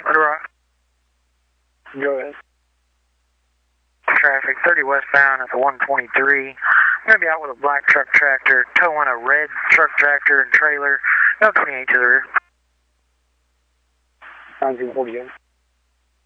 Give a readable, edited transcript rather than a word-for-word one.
Rock. Go ahead. Traffic 30 westbound at the 123. I'm going to be out with a black truck tractor towing a red truck tractor and trailer. No 28 to the rear. 1948.